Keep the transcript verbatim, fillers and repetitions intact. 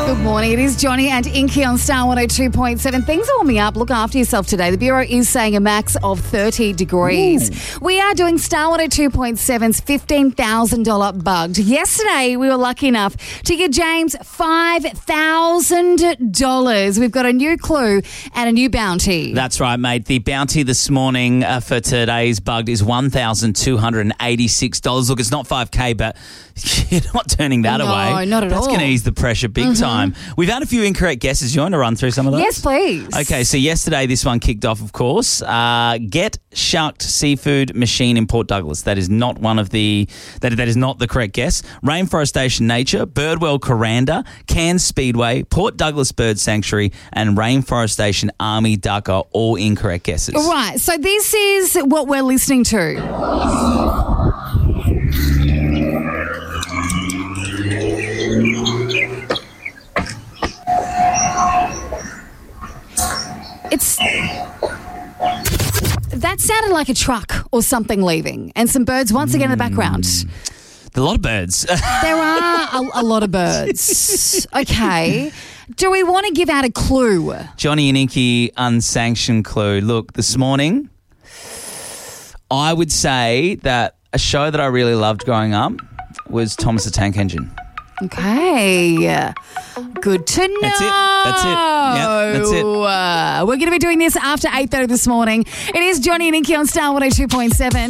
Good morning. It is Johnny and Inky on Star one oh two point seven. Things are warming up. Look after yourself today. The Bureau is saying a max of thirty degrees. Ooh. We are doing Star one oh two point seven's fifteen thousand dollars Bugged. Yesterday, we were lucky enough to give James five thousand dollars. We've got a new clue and a new bounty. That's right, mate. The bounty this morning uh, for today's Bugged is one thousand two hundred eighty-six dollars. Look, it's not five K, but you're not turning that no, away. No, not at That's all. That's going to ease the pressure big mm-hmm. time. We've had a few incorrect guesses. You want to run through some of those? Yes, please. Okay, so yesterday this one kicked off, of course. Uh, Get Shucked Seafood Machine in Port Douglas. That is not one of the that that is not the correct guess. Rainforestation Nature, Birdwell Coranda, Cairns Speedway, Port Douglas Bird Sanctuary, and Rainforestation Army Duck are all incorrect guesses. Right. So this is what we're listening to. It's that sounded like a truck or something leaving, and some birds once again in the background. A lot of birds. There are a, a lot of birds. Okay. Do we want to give out a clue? Johnny and Inky, unsanctioned clue. Look, this morning, I would say that a show that I really loved growing up was Thomas the Tank Engine. Okay. Good to know. That's it. That's it. Yep, that's it. Uh, we're going to be doing this after eight thirty this morning. It is Johnny and Inky on Star one oh two point seven.